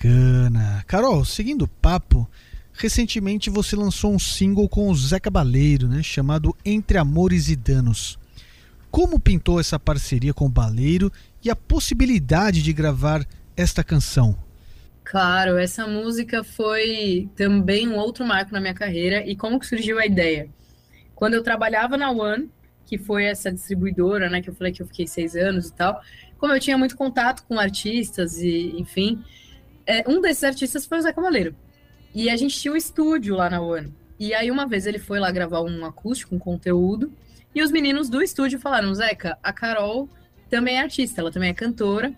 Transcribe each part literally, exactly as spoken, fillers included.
bacana. Carol, seguindo o papo, recentemente você lançou um single com o Zé Cabaleiro, né, chamado Entre Amores e Danos. Como pintou essa parceria com o Baleiro e a possibilidade de gravar esta canção? Claro, essa música foi também um outro marco na minha carreira. E como que surgiu a ideia? Quando eu trabalhava na One, que foi essa distribuidora, né, que eu falei que eu fiquei seis anos e tal, como eu tinha muito contato com artistas e, enfim, é, um desses artistas foi o Zé Cabaleiro. E a gente tinha um estúdio lá na One. E aí uma vez ele foi lá gravar um acústico, um conteúdo, e os meninos do estúdio falaram: Zeca, a Carol também é artista, ela também é cantora.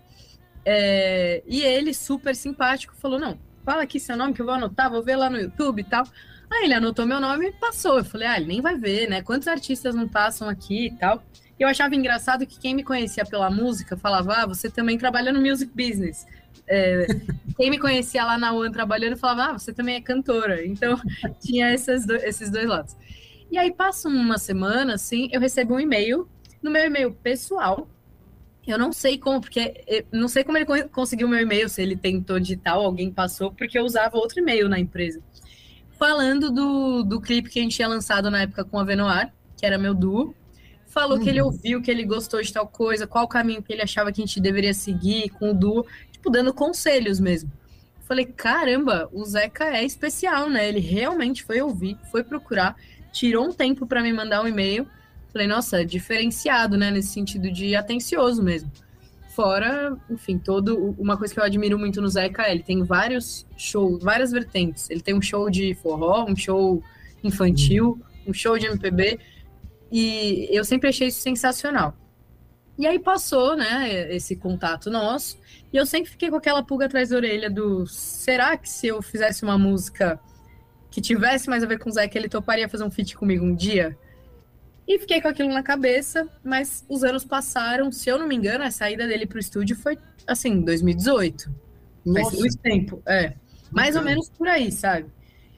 É, e ele, super simpático, falou: não, fala aqui seu nome que eu vou anotar, vou ver lá no YouTube e tal. Aí ele anotou meu nome e passou. Eu falei: ah, ele nem vai ver, né? Quantos artistas não passam aqui e tal. E eu achava engraçado que quem me conhecia pela música falava: ah, você também trabalha no music business. É, quem me conhecia lá na One trabalhando falava: ah, você também é cantora. Então tinha esses, do, esses dois lados. E aí passa uma semana, assim, eu recebo um e-mail, no meu e-mail pessoal. Eu não sei como, porque não sei como ele conseguiu meu e-mail, se ele tentou digitar ou alguém passou, porque eu usava outro e-mail na empresa. Falando do, do clipe que a gente tinha lançado na época com a Venoir, que era meu duo. Falou uhum. que ele ouviu, que ele gostou de tal coisa, qual o caminho que ele achava que a gente deveria seguir com o duo, tipo, dando conselhos mesmo. Falei: caramba, o Zeca é especial, né? Ele realmente foi ouvir, foi procurar, tirou um tempo para me mandar um e-mail. Falei: nossa, diferenciado, né? Nesse sentido de atencioso mesmo. Fora, enfim, todo, uma coisa que eu admiro muito no Zeca é ele tem vários shows, várias vertentes. Ele tem um show de forró, um show infantil, um show de M P B, e eu sempre achei isso sensacional. E aí passou, né, esse contato nosso, e eu sempre fiquei com aquela pulga atrás da orelha do: será que se eu fizesse uma música que tivesse mais a ver com o Zeca, ele toparia fazer um feat comigo um dia? E fiquei com aquilo na cabeça, mas os anos passaram. Se eu não me engano, a saída dele pro estúdio foi, assim, dois mil e dezoito. Nossa. Faz muito tempo, é. Mais ou menos por aí, sabe?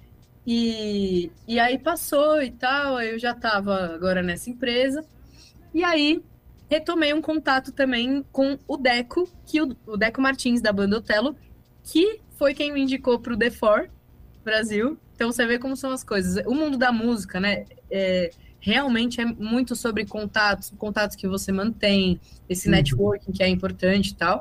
E, e aí passou e tal, eu já tava agora nessa empresa. E aí retomei um contato também com o Deco, que o, o Deco Martins, da banda Otelo, que foi quem me indicou pro The Four Brasil. Então você vê como são as coisas. O mundo da música, né, é... realmente é muito sobre contatos, contatos que você mantém, esse networking que é importante e tal.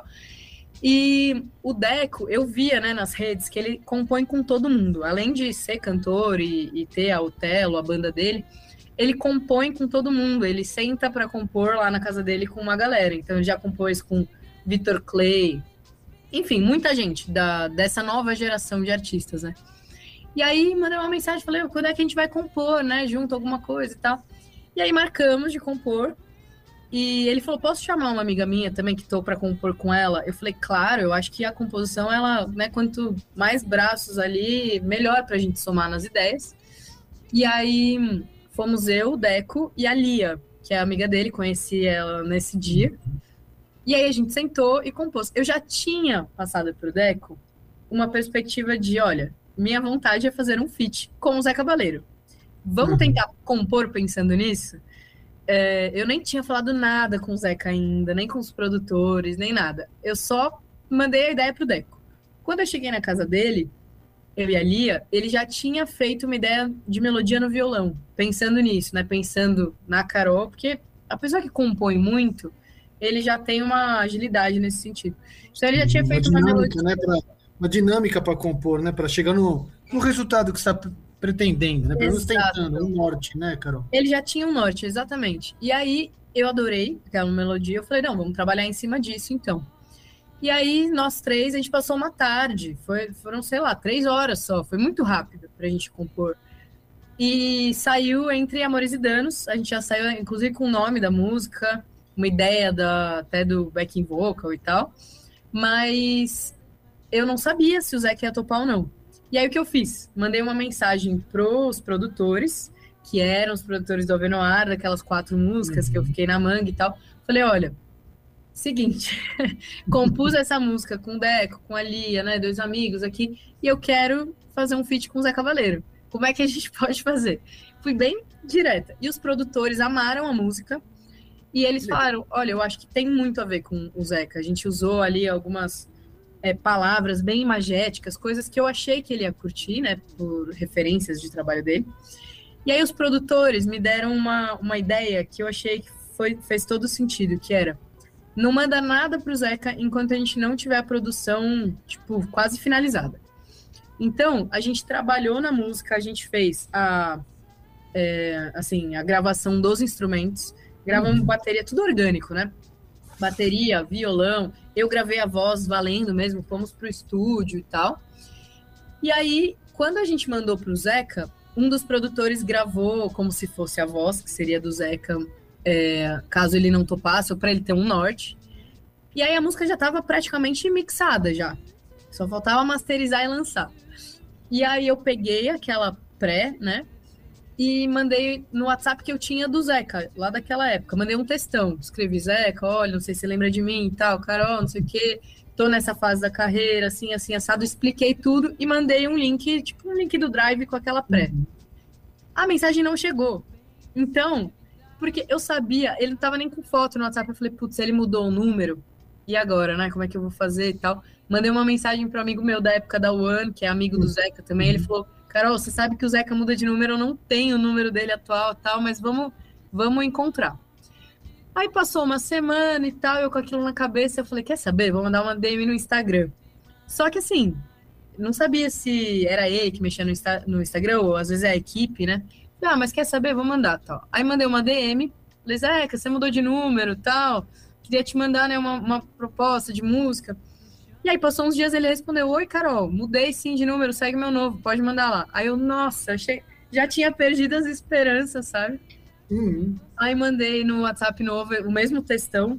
E o Deco, eu via, né, nas redes que ele compõe com todo mundo. Além de ser cantor e, e ter a Otelo, a banda dele, ele compõe com todo mundo. Ele senta para compor lá na casa dele com uma galera. Então ele já compôs com Vitor Clay, enfim, muita gente da, dessa nova geração de artistas, né? E aí mandei uma mensagem, falei: quando é que a gente vai compor, né, junto, alguma coisa e tal. E aí marcamos de compor. E ele falou: posso chamar uma amiga minha também que estou para compor com ela? Eu falei: claro, eu acho que a composição, ela, né, quanto mais braços ali, melhor para a gente somar nas ideias. E aí fomos eu, o Deco e a Lia, que é a amiga dele, conheci ela nesse dia. E aí a gente sentou e compôs. Eu já tinha passado pro Deco uma perspectiva de: olha, minha vontade é fazer um feat com o Zé Cabaleiro. Vamos uhum. tentar compor pensando nisso? É, eu nem tinha falado nada com o Zeca ainda, nem com os produtores, nem nada. Eu só mandei a ideia pro Deco. Quando eu cheguei na casa dele, eu e a Lia, ele já tinha feito uma ideia de melodia no violão, pensando nisso, né? Pensando na Carol, porque a pessoa que compõe muito, ele já tem uma agilidade nesse sentido. Então ele já tinha uma feito dinâmica, uma melodia... né, pra, uma dinâmica para compor, né? Para chegar no, no resultado que você está pretendendo, né? Pelo menos tentando, um norte, né, Carol? Ele já tinha um norte, exatamente. E aí eu adorei aquela melodia, eu falei: não, vamos trabalhar em cima disso, então. E aí nós três, a gente passou uma tarde, foi, foram, sei lá, três horas só, foi muito rápido pra gente compor. E saiu Entre Amores e Danos, a gente já saiu, inclusive, com o nome da música, uma ideia da, até do backing vocal e tal, mas eu não sabia se o Zeca ia topar ou não. E aí o que eu fiz? Mandei uma mensagem pros produtores, que eram os produtores do Avenoir, daquelas quatro músicas uhum. que eu fiquei na manga e tal. Falei: olha, seguinte, compus essa música com o Deco, com a Lia, né, dois amigos aqui, e eu quero fazer um feat com o Zé Cabaleiro. Como é que a gente pode fazer? Fui bem direta. E os produtores amaram a música, e eles falaram: olha, eu acho que tem muito a ver com o Zeca. A gente usou ali algumas... é, palavras bem imagéticas, coisas que eu achei que ele ia curtir, né, por referências de trabalho dele. E aí os produtores me deram uma, uma ideia que eu achei que foi, fez todo sentido, que era, não manda nada pro Zeca enquanto a gente não tiver a produção, tipo, quase finalizada. Então, a gente trabalhou na música, a gente fez a, é, assim, a gravação dos instrumentos, gravamos uhum. bateria, tudo orgânico, né? Bateria, violão, eu gravei a voz valendo mesmo, fomos pro estúdio e tal. E aí, quando a gente mandou pro Zeca, um dos produtores gravou como se fosse a voz, que seria do Zeca, é, caso ele não topasse, ou para ele ter um norte. E aí a música já estava praticamente mixada já. Só faltava masterizar e lançar. E aí eu peguei aquela pré, né? E mandei no WhatsApp que eu tinha do Zeca, lá daquela época. Mandei um textão. Escrevi, Zeca, olha, não sei se você lembra de mim e tal, Carol, não sei o quê. Tô nessa fase da carreira, assim, assim, assado. Expliquei tudo e mandei um link, tipo um link do Drive com aquela pré. Uhum. A mensagem não chegou. Então, porque eu sabia, ele não tava nem com foto no WhatsApp. Eu falei, putz, ele mudou o número. E agora, né? Como é que eu vou fazer e tal? Mandei uma mensagem pro amigo meu da época da One, que é amigo do Zeca também. Ele falou, Carol, você sabe que o Zeca muda de número, eu não tenho o número dele atual e tal, mas vamos, vamos encontrar. Aí passou uma semana e tal, eu com aquilo na cabeça, eu falei, quer saber? Vou mandar uma D M no Instagram. Só que assim, não sabia se era ele que mexia no, Insta, no Instagram, ou às vezes é a equipe, né? Ah, mas quer saber? Vou mandar, tal. Aí mandei uma D M, falei, Zeca, você mudou de número e tal, queria te mandar, né, uma, uma proposta de música. E aí passou uns dias, ele respondeu, oi, Carol, mudei sim de número, segue meu novo, pode mandar lá. Aí eu, nossa, achei, já tinha perdido as esperanças, sabe? Uhum. Aí mandei no WhatsApp novo o mesmo textão.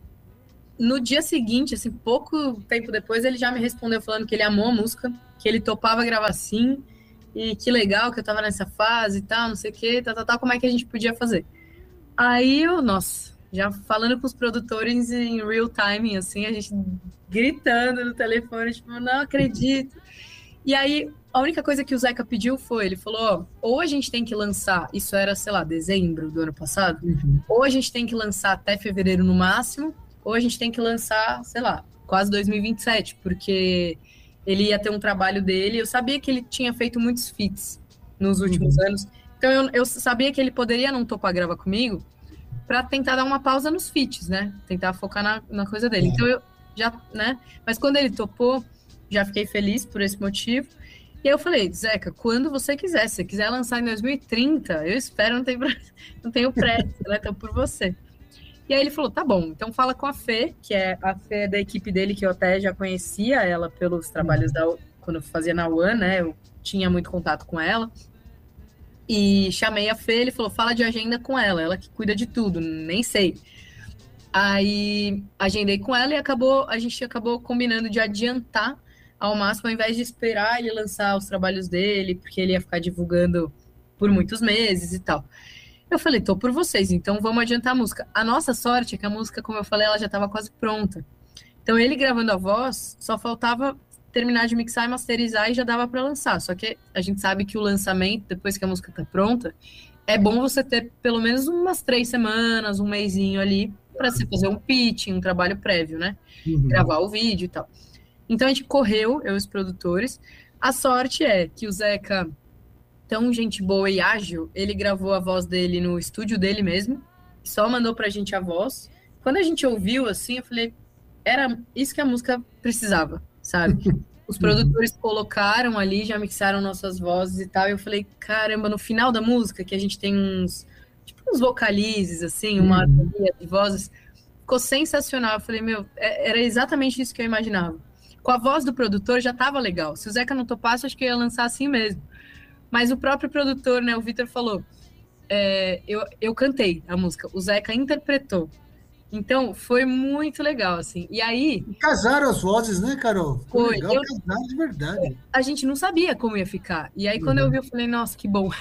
No dia seguinte, assim, pouco tempo depois, ele já me respondeu falando que ele amou a música, que ele topava gravar sim, e que legal que eu tava nessa fase e tal, não sei o que, tal, tal, tal, como é que a gente podia fazer. Aí eu, nossa, já falando com os produtores em real time, assim, a gente gritando no telefone, tipo, não acredito. E aí, a única coisa que o Zeca pediu foi, ele falou, ó, ou a gente tem que lançar, isso era, sei lá, dezembro do ano passado, uhum. ou a gente tem que lançar até fevereiro no máximo, ou a gente tem que lançar, sei lá, quase dois mil e vinte e sete, porque ele ia ter um trabalho dele, eu sabia que ele tinha feito muitos feats nos últimos uhum. anos, então eu, eu sabia que ele poderia não topar gravar comigo, para tentar dar uma pausa nos feats, né, tentar focar na, na coisa dele, uhum. então eu já, né, mas quando ele topou, já fiquei feliz por esse motivo. E aí eu falei, Zeca, quando você quiser, se você quiser lançar em dois mil e trinta, eu espero, não tenho, não tenho pressa, né? Então por você. E aí ele falou, tá bom, então fala com a Fê, que é a Fê da equipe dele, que eu até já conhecia ela pelos trabalhos da, quando eu fazia na One, né? Eu tinha muito contato com ela. E chamei a Fê, ele falou, fala de agenda com ela, ela que cuida de tudo, nem sei. Aí agendei com ela e acabou, a gente acabou combinando de adiantar ao máximo, ao invés de esperar ele lançar os trabalhos dele, porque ele ia ficar divulgando por muitos meses e tal. Eu falei, tô por vocês, então vamos adiantar a música. A nossa sorte é que a música, como eu falei, ela já estava quase pronta. Então ele gravando a voz, só faltava terminar de mixar e masterizar e já dava para lançar. Só que a gente sabe que o lançamento, depois que a música tá pronta, é bom você ter pelo menos umas três semanas, um mesinho ali, para você fazer um pitch, um trabalho prévio, né? Uhum. Gravar o vídeo e tal. Então a gente correu, eu e os produtores. A sorte é que o Zeca, tão gente boa e ágil, ele gravou a voz dele no estúdio dele mesmo, só mandou pra gente a voz. Quando a gente ouviu, assim, eu falei, era isso que a música precisava, sabe? Os produtores colocaram ali, já mixaram nossas vozes e tal, e eu falei, caramba, no final da música, que a gente tem uns, tipo, uns vocalizes, assim, uma harmonia de vozes, ficou sensacional. Eu falei, meu, era exatamente isso que eu imaginava. Com a voz do produtor já tava legal. Se o Zeca não topasse, acho que eu ia lançar assim mesmo. Mas o próprio produtor, né, o Vitor falou, é, eu, eu cantei a música, o Zeca interpretou. Então, foi muito legal, assim. E aí... Casaram as vozes, né, Carol? Foi, foi legal, eu, casaram de verdade. A gente não sabia como ia ficar. E aí, quando uhum. eu vi, eu falei, nossa, que bom.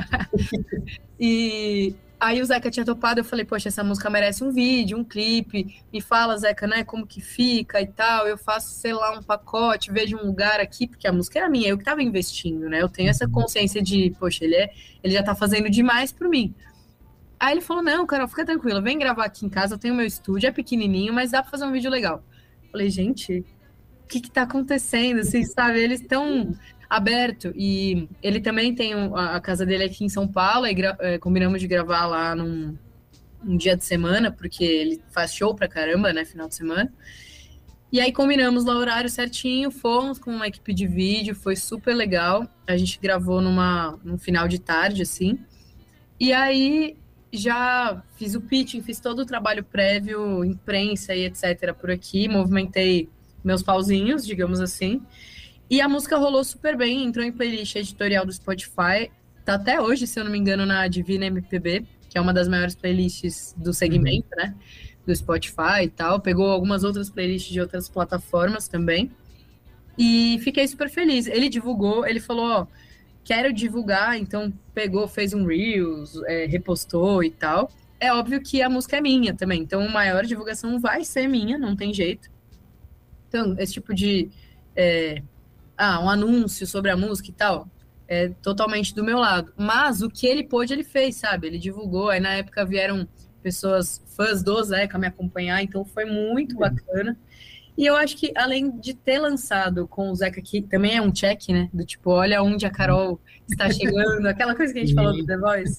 E... Aí o Zeca tinha topado, eu falei, poxa, essa música merece um vídeo, um clipe, me fala, Zeca, né, como que fica e tal, eu faço, sei lá, um pacote, vejo um lugar aqui, porque a música era minha, eu que tava investindo, né, eu tenho essa consciência de, poxa, ele, é, ele já tá fazendo demais por mim. Aí ele falou, não, Carol, fica tranquila, vem gravar aqui em casa, eu tenho meu estúdio, é pequenininho, mas dá pra fazer um vídeo legal. Eu falei, gente, o que que tá acontecendo, assim, sabe? Eles estão aberto e ele também tem um, a, a casa dele aqui em São Paulo, e gra, é, combinamos de gravar lá num um dia de semana, porque ele faz show pra caramba, né, final de semana. E aí combinamos lá o horário certinho, fomos com uma equipe de vídeo, foi super legal. A gente gravou numa, num final de tarde, assim. E aí já fiz o pitching, fiz todo o trabalho prévio, imprensa e etcétera por aqui, movimentei meus pauzinhos, digamos assim. E a música rolou super bem, entrou em playlist editorial do Spotify. Tá até hoje, se eu não me engano, na Divina M P B, que é uma das maiores playlists do segmento, uhum. né? Do Spotify e tal. Pegou algumas outras playlists de outras plataformas também. E fiquei super feliz. Ele divulgou, ele falou, ó, quero divulgar, então pegou, fez um Reels, é, repostou e tal. É óbvio que a música é minha também, então a maior divulgação vai ser minha, não tem jeito. Então, esse tipo de... É, ah, um anúncio sobre a música e tal, é totalmente do meu lado. Mas o que ele pôde, ele fez, sabe? Ele divulgou, aí na época vieram pessoas, fãs do Zeca, me acompanhar, então foi muito bacana. E eu acho que, além de ter lançado com o Zeca, que também é um check, né? Do tipo, olha onde a Carol está chegando, aquela coisa que a gente falou do The Voice,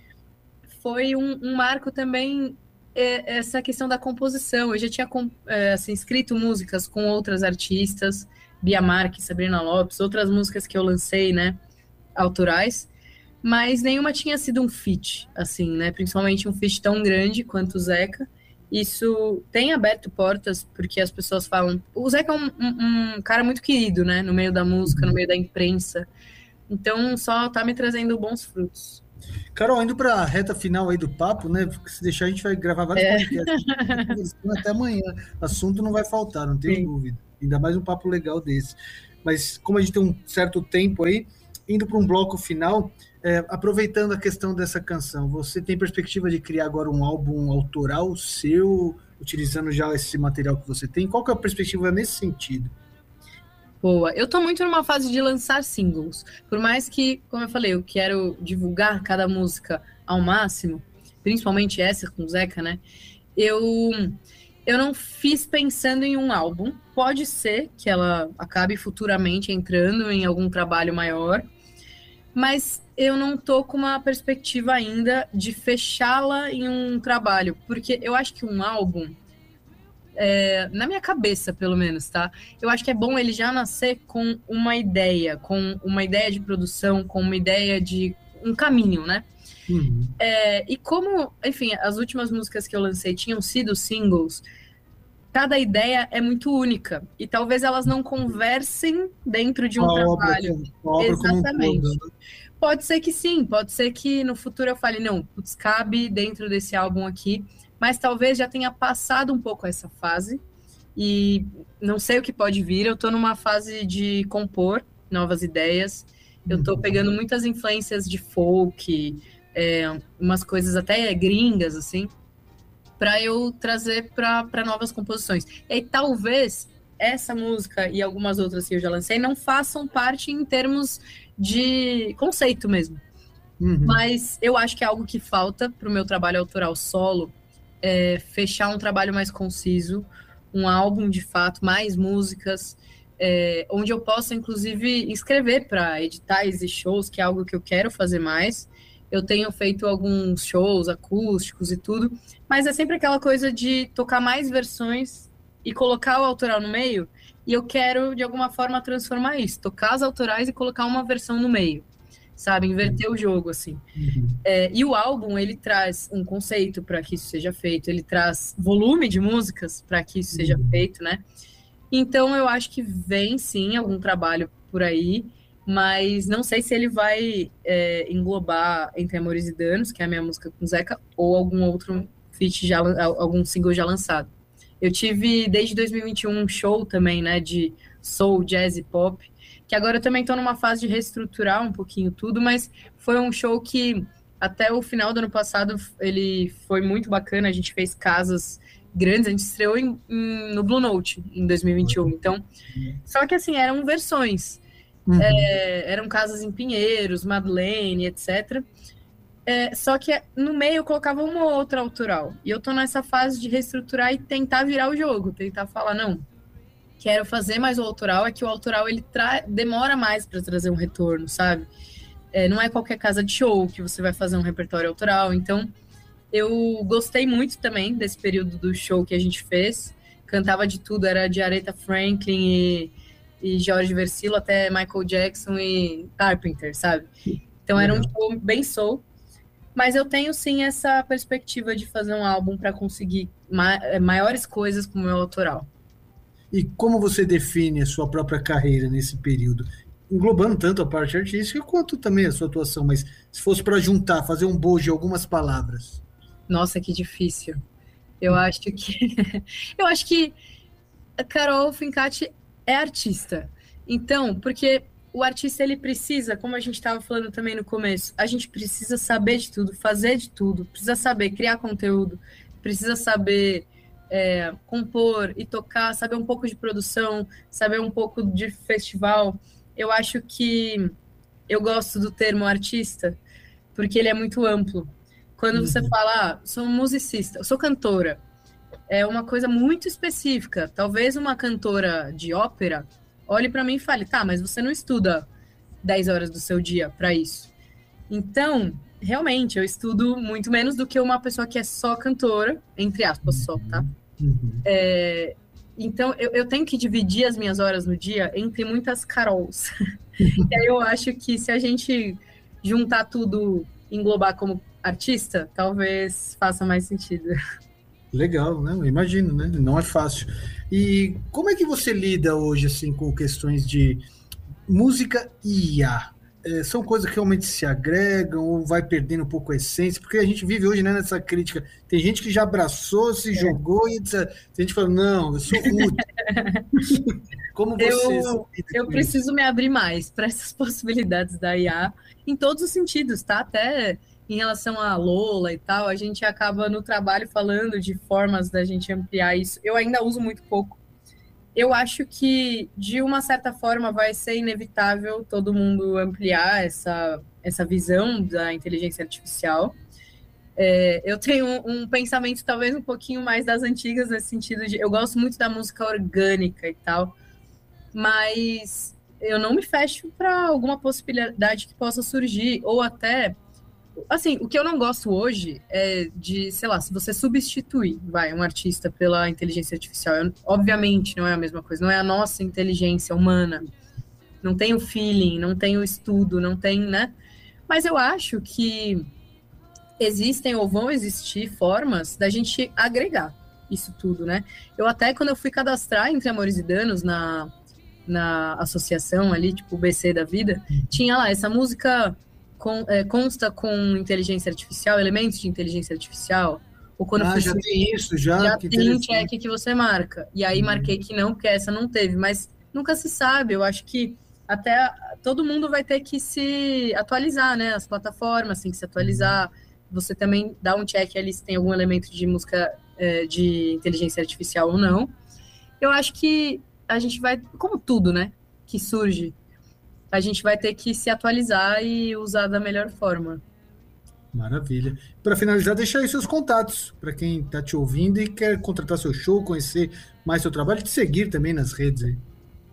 foi um, um marco também, é, essa questão da composição. Eu já tinha é, assim, escrito músicas com outras artistas, Bia Marques, Sabrina Lopes, outras músicas que eu lancei, né? Autorais, mas nenhuma tinha sido um feat, assim, né? Principalmente um feat tão grande quanto o Zeca. Isso tem aberto portas, porque as pessoas falam... O Zeca é um, um, um cara muito querido, né? No meio da música, no meio da imprensa. Então, só tá me trazendo bons frutos. Carol, indo para a reta final aí do papo, né? Se deixar, a gente vai gravar vários é. podcasts. Até amanhã. Assunto não vai faltar, não tenho Sim. dúvida. Ainda mais um papo legal desse. Mas como a gente tem um certo tempo aí, indo para um bloco final, é, aproveitando a questão dessa canção, você tem perspectiva de criar agora um álbum autoral seu, utilizando já esse material que você tem? Qual que é a perspectiva nesse sentido? Boa, eu tô muito numa fase de lançar singles, por mais que, como eu falei, eu quero divulgar cada música ao máximo, principalmente essa com o Zeca, né, eu, eu não fiz pensando em um álbum, pode ser que ela acabe futuramente entrando em algum trabalho maior, mas eu não tô com uma perspectiva ainda de fechá-la em um trabalho, porque eu acho que um álbum, é, na minha cabeça, pelo menos, tá? Eu acho que é bom ele já nascer com uma ideia, com uma ideia de produção, com uma ideia de um caminho, né? Uhum. É, e como, enfim, as últimas músicas que eu lancei tinham sido singles, cada ideia é muito única. E talvez elas não conversem dentro de um a trabalho. Obra, a obra Exatamente. Como um todo, né? Pode ser que sim, pode ser que no futuro eu fale, não, putz, cabe dentro desse álbum aqui, mas talvez já tenha passado um pouco essa fase e não sei o que pode vir. Eu tô numa fase de compor novas ideias, eu tô pegando muitas influências de folk, é, umas coisas até gringas, assim, para eu trazer para novas composições. E aí, talvez essa música e algumas outras que eu já lancei não façam parte em termos de conceito mesmo. Uhum. Mas eu acho que é algo que falta para o meu trabalho autoral solo, é fechar um trabalho mais conciso, um álbum de fato, mais músicas, é, onde eu possa, inclusive, escrever para editais e shows, que é algo que eu quero fazer mais. Eu tenho feito alguns shows acústicos e tudo, mas é sempre aquela coisa de tocar mais versões e colocar o autoral no meio, e eu quero, de alguma forma, transformar isso, tocar as autorais e colocar uma versão no meio, sabe? Inverter o jogo, assim. Uhum. É, e o álbum, ele traz um conceito para que isso seja feito, ele traz volume de músicas para que isso uhum. seja feito, né? Então, eu acho que vem, sim, algum trabalho por aí, mas não sei se ele vai é, englobar Entre Amores e Danos, que é a minha música com Zeca, ou algum outro feat, já, algum single já lançado. Eu tive, desde dois mil e vinte e um, um show também, né, de soul, jazz e pop, que agora eu também estou numa fase de reestruturar um pouquinho tudo, mas foi um show que, até o final do ano passado, ele foi muito bacana, a gente fez casas grandes, a gente estreou em, em, no Blue Note, em dois mil e vinte e um, então, só que assim, eram versões, uhum. é, eram casas em Pinheiros, Madeleine, etcétera, É, só que no meio eu colocava uma ou outra autoral. E eu tô nessa fase de reestruturar e tentar virar o jogo. Tentar falar, não, quero fazer mais o autoral, é que o autoral ele tra- demora mais para trazer um retorno, sabe? É, não é qualquer casa de show que você vai fazer um repertório autoral. Então, eu gostei muito também desse período do show que a gente fez. Cantava de tudo, era de Aretha Franklin e, e Jorge Versilo até Michael Jackson e Carpenter, sabe? Então, era um show bem soul. Mas eu tenho, sim, essa perspectiva de fazer um álbum para conseguir ma- maiores coisas com o meu autoral. E como você define a sua própria carreira nesse período? Englobando tanto a parte artística quanto também a sua atuação, mas se fosse para juntar, fazer um bojo de algumas palavras. Nossa, que difícil. Eu acho que eu acho que a Carol Fincati é artista. Então, porque o artista ele precisa, como a gente estava falando também no começo, a gente precisa saber de tudo, fazer de tudo, precisa saber criar conteúdo, precisa saber é, compor e tocar, saber um pouco de produção, saber um pouco de festival. Eu acho que eu gosto do termo artista porque ele é muito amplo. Quando você fala, ah, sou musicista, sou cantora, é uma coisa muito específica. Talvez uma cantora de ópera olhe para mim e fale, tá, mas você não estuda dez horas do seu dia para isso. Então, realmente, eu estudo muito menos do que uma pessoa que é só cantora, entre aspas, só, tá? Uhum. É, então, eu, eu tenho que dividir as minhas horas no dia entre muitas Carols. E aí eu acho que se a gente juntar tudo, englobar como artista, talvez faça mais sentido. Legal, né? Eu imagino, né? Não é fácil. E como é que você lida hoje, assim, com questões de música e I A? É, são coisas que realmente se agregam ou vai perdendo um pouco a essência? Porque a gente vive hoje, né, nessa crítica. Tem gente que já abraçou, se é. jogou e disse, tem gente que fala, não, eu sou rude. Como você... Eu, eu preciso isso? me abrir mais para essas possibilidades da I A em todos os sentidos, tá? Até em relação a Lola e tal, a gente acaba no trabalho falando de formas da gente ampliar isso. Eu ainda uso muito pouco. Eu acho que, de uma certa forma, vai ser inevitável todo mundo ampliar essa, essa visão da inteligência artificial. É, eu tenho um, um pensamento talvez um pouquinho mais das antigas, nesse sentido de... Eu gosto muito da música orgânica e tal, mas eu não me fecho para alguma possibilidade que possa surgir, ou até... Assim, o que eu não gosto hoje é de, sei lá, se você substituir, vai, um artista pela inteligência artificial, eu, obviamente não é a mesma coisa, não é a nossa inteligência humana, não tem o feeling, não tem o estudo, não tem, né? Mas eu acho que existem ou vão existir formas da gente agregar isso tudo, né? Eu até, quando eu fui cadastrar Entre Amores e Danos na, na associação ali, tipo o B C da vida, tinha lá essa música... Com, é, consta com inteligência artificial, elementos de inteligência artificial, ou quando ah, já tem isso, já? Já tem um check que você marca, e aí hum. marquei que não, porque essa não teve, mas nunca se sabe, eu acho que até todo mundo vai ter que se atualizar, né, as plataformas têm que se atualizar, hum. você também dá um check ali se tem algum elemento de música é, de inteligência artificial ou não. Eu acho que a gente vai, como tudo, né, que surge, a gente vai ter que se atualizar e usar da melhor forma. Maravilha. Para finalizar, deixa aí seus contatos, para quem está te ouvindo e quer contratar seu show, conhecer mais seu trabalho, te seguir também nas redes aí.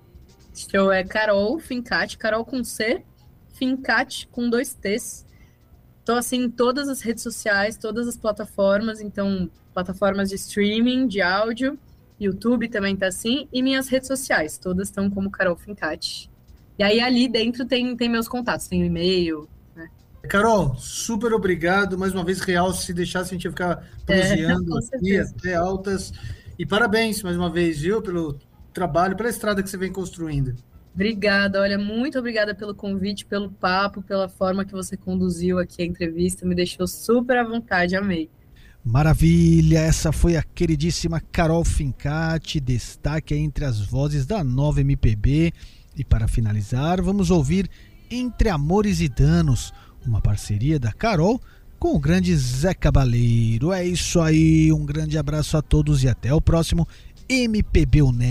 Show é Carol Fincati, Carol com C, Fincati com dois T's. Tô assim em todas as redes sociais, todas as plataformas, então plataformas de streaming, de áudio, YouTube também tá assim, e minhas redes sociais, todas estão como Carol Fincati. E aí ali dentro tem, tem meus contatos, tem o e-mail, né? Carol, super obrigado. Mais uma vez, real, se deixasse a gente ia ficar proseando é, aqui até altas. E parabéns mais uma vez, viu, pelo trabalho, pela estrada que você vem construindo. Obrigada, olha, muito obrigada pelo convite, pelo papo, pela forma que você conduziu aqui a entrevista, me deixou super à vontade, amei. Maravilha, essa foi a queridíssima Carol Fincati, destaque entre as vozes da nova M P B. E para finalizar, vamos ouvir Entre Amores e Danos, uma parceria da Carol com o grande Zé Cabaleiro. É isso aí, um grande abraço a todos e até o próximo M P B Unesco.